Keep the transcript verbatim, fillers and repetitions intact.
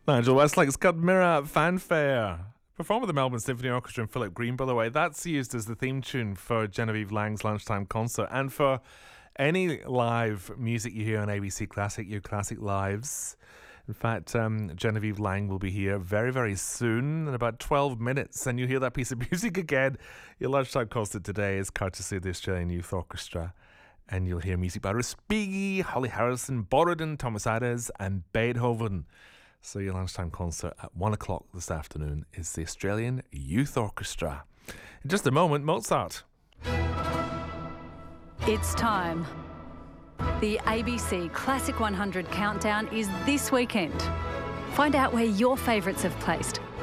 Nigel Westlake's got Mirror Fanfare. Performed with the Melbourne Symphony Orchestra and Philip Green, by the way. That's used as the theme tune for Genevieve Lang's lunchtime concert. And for any live music you hear on A B C Classic, your Classic Lives. In fact, um, Genevieve Lang will be here very, very soon, in about twelve minutes, and you'll hear that piece of music again. Your lunchtime concert today is courtesy of the Australian Youth Orchestra, and you'll hear music by Respighi, Holly Harrison, Borodin, Thomas Adès, and Beethoven. So your lunchtime concert at one o'clock this afternoon is the Australian Youth Orchestra. In just a moment, Mozart. It's time. The A B C Classic one hundred Countdown is this weekend. Find out where your favourites have placed